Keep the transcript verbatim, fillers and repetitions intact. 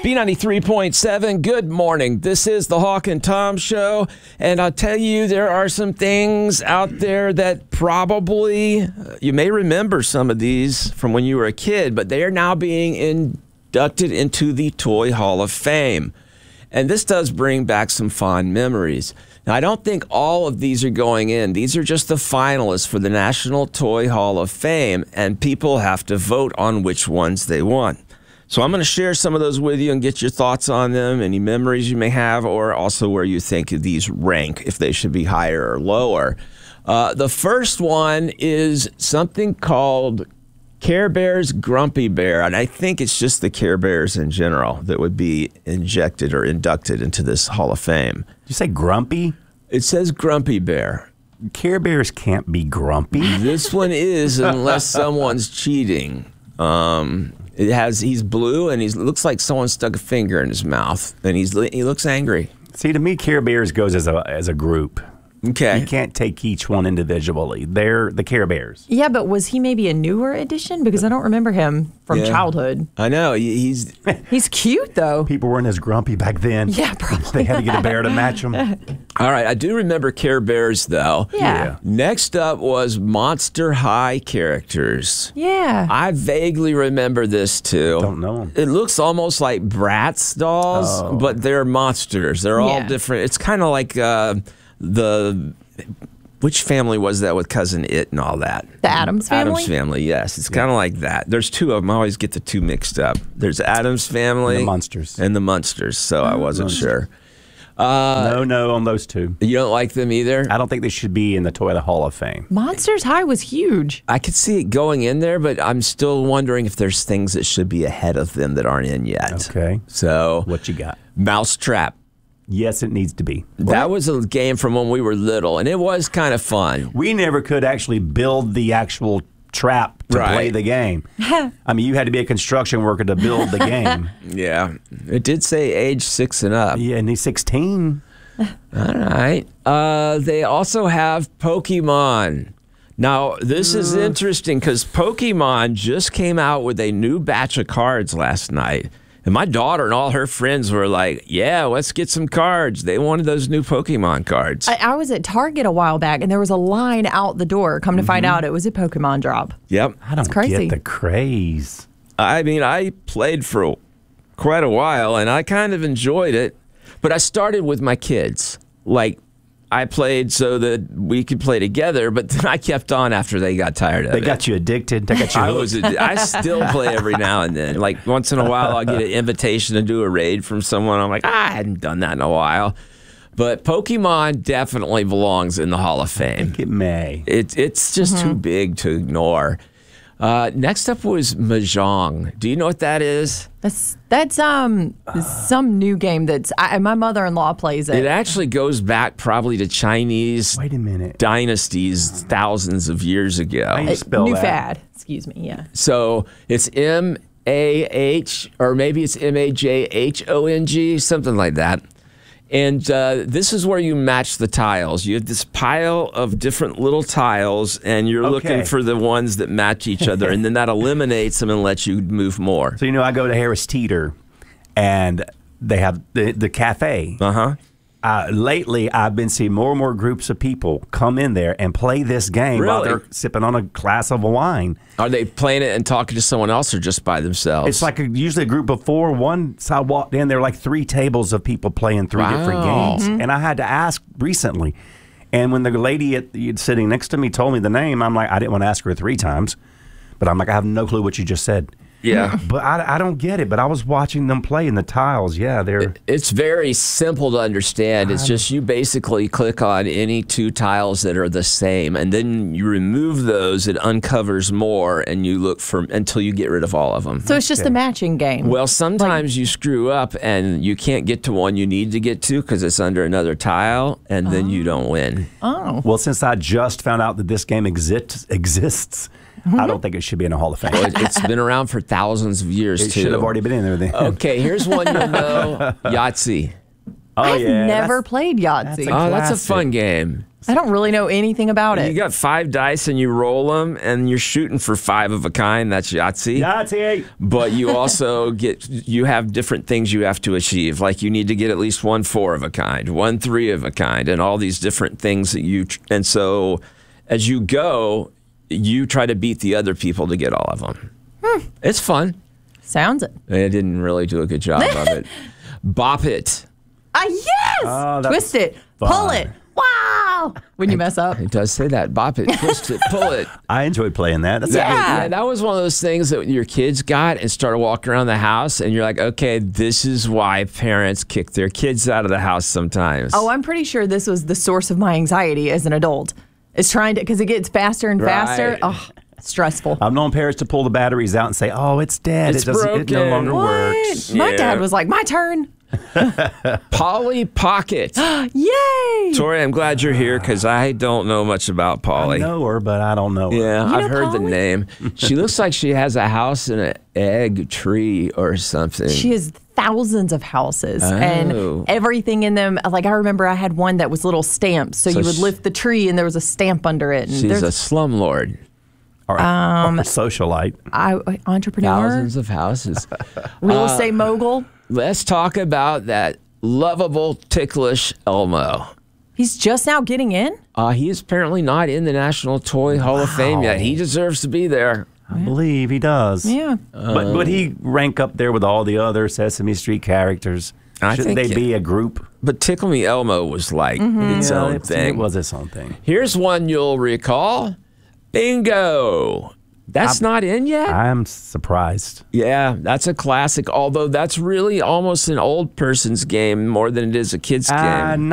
B ninety-three point seven, good morning. This is the Hawk and Tom Show, and I'll tell you, there are some things out there that probably, you may remember some of these from when you were a kid, but they are now being inducted into the Toy Hall of Fame. And this does bring back some fond memories. Now, I don't think all of these are going in. These are just the finalists for the National Toy Hall of Fame, and people have to vote on which ones they want. So I'm going to share some of those with you and get your thoughts on them, any memories you may have, or also where you think these rank, if they should be higher or lower. Uh, the first one is something called Care Bears Grumpy Bear, and I think it's just the Care Bears in general that would be injected or inducted into this Hall of Fame. Did you say grumpy? It says Grumpy Bear. Care Bears can't be grumpy. This one is, unless someone's cheating. Um... It has. He's blue, and he looks like someone stuck a finger in his mouth, and he's he looks angry. See, to me, Care Bears goes as a as a group. Okay, you can't take each one individually. They're the Care Bears. Yeah, but was he maybe a newer edition? Because I don't remember him from yeah. childhood. I know he's he's cute though. People weren't as grumpy back then. Yeah, probably. They had to get a bear to match them. All right, I do remember Care Bears though. Yeah. yeah. Next up was Monster High characters. Yeah. I vaguely remember this too. Don't know them. It looks almost like Bratz dolls, oh. but they're monsters. They're all yeah. different. It's kind of like uh, the. Which family was that with Cousin It and all that? The Addams Family? Addams Family, yes. It's yeah. kind of like that. There's two of them. I always get the two mixed up. There's Addams Family. And the Munsters. And the Munsters, so I wasn't Munsters. sure. Uh, no, no on those two. You don't like them either? I don't think they should be in the Toy Hall of Fame. Monsters High was huge. I could see it going in there, but I'm still wondering if there's things that should be ahead of them that aren't in yet. Okay. So, what you got? Mousetrap. Yes, it needs to be. That was a game from when we were little, and it was kind of fun. We never could actually build the actual trap to right. play the game. I mean, you had to be a construction worker to build the game. Yeah. It did say age six and up. Yeah, and he's sixteen. All right. Uh, they also have Pokemon. Now, this is interesting because Pokemon just came out with a new batch of cards last night. And my daughter and all her friends were like, yeah, let's get some cards. They wanted those new Pokemon cards. I, I was at Target a while back, and there was a line out the door. Come to mm-hmm. find out, it was a Pokemon drop. Yep. I don't crazy. get the craze. I mean, I played for quite a while, and I kind of enjoyed it. But I started with my kids. Like, I played so that we could play together, but then I kept on after they got tired of they it. They got you addicted. They got you I, was, I still play every now and then. Like, once in a while, I'll get an invitation to do a raid from someone. I'm like, ah, I hadn't done that in a while. But Pokemon definitely belongs in the Hall of Fame. I think it may. It, it's just mm-hmm. too big to ignore. Uh, next up was Mahjong. Do you know what that is? That's that's um some new game that's I, my mother-in-law plays it. It actually goes back probably to Chinese Wait a minute. dynasties thousands of years ago. How do you spell new that? fad. Excuse me. Yeah. So it's M A H or maybe it's M A J H O N G, something like that. And uh, this is where you match the tiles. You have this pile of different little tiles, and you're okay. looking for the ones that match each other, and then that eliminates them and lets you move more. So, you know, I go to Harris Teeter, and they have the, the cafe. Uh-huh. Uh, lately, I've been seeing more and more groups of people come in there and play this game really? while they're sipping on a glass of wine. Are they playing it and talking to someone else or just by themselves? It's like a, usually a group of four. Once I walked in, there were like three tables of people playing three wow. different games. Mm-hmm. And I had to ask recently. And when the lady at, sitting next to me told me the name, I'm like, I didn't want to ask her three times. But I'm like, I have no clue what you just said. Yeah. But I, I don't get it. But I was watching them play in the tiles. Yeah, they're... It's very simple to understand. It's just you basically click on any two tiles that are the same, and then you remove those. It uncovers more, and you look for until you get rid of all of them. So it's just Okay. a matching game. Well, sometimes like, you screw up, and you can't get to one you need to get to because it's under another tile, and then oh. you don't win. Oh. Well, since I just found out that this game exists, exists mm-hmm. I don't think it should be in a Hall of Fame. Well, it's been around for thousands of years, it too. It should have already been in there then. Okay, here's one you'll know. Yahtzee. Oh, I've yeah. never that's, played Yahtzee. that's a Oh, that's a classic. fun game. I don't really know anything about You it. got five dice and you roll them, and you're shooting for five of a kind. That's Yahtzee. Yahtzee. But you also get, you have different things you have to achieve. Like you need to get at least one four of a kind, one three of a kind, and all these different things that you, and so as you go, you try to beat the other people to get all of them. Hmm. It's fun. Sounds it. They didn't really do a good job of it. Bop it. Ah, yes! Oh, that's Twist it. fun. Pull it. Wow! When you mess up. It does say that. Bop it, twist it, pull it. I enjoyed playing that. That's Yeah. Yeah, that was one of those things that your kids got and started walking around the house, and you're like, okay, this is why parents kick their kids out of the house sometimes. Oh, I'm pretty sure this was the source of my anxiety as an adult. Is trying to, because it gets faster and faster. Right. Oh, stressful. I've known parents to pull the batteries out and say, "Oh, it's dead. It's it doesn't. It no broken." longer What? works." My Yeah. dad was like, my turn. Polly Pocket. Yay! Tori, I'm glad you're here because I don't know much about I Polly. know her, but I don't know her. Yeah, You I've know heard the Polly? name. She looks like she has a house in an egg tree or something. She has thousands of houses Oh. and everything in them. Like I remember I had one that was little stamps. So, So you would sh- lift the tree and there was a stamp under it. And She's there's a slumlord. Or, um, or a socialite. I, entrepreneur, Thousands of houses. real estate mogul. Let's talk about that lovable, ticklish Elmo. He's just now getting in. Uh, he is apparently not in the National Toy Hall of Fame yet. He deserves to be there. I believe he does. Yeah. But would he rank up there with all the other Sesame Street characters? I Shouldn't think they be a group? But Tickle Me Elmo was like its Yeah, own it, thing. it was its own thing. Here's one you'll recall. Bingo. That's not in yet? I'm surprised. Yeah, that's a classic, although that's really almost an old person's game more than it is a kid's Uh, game.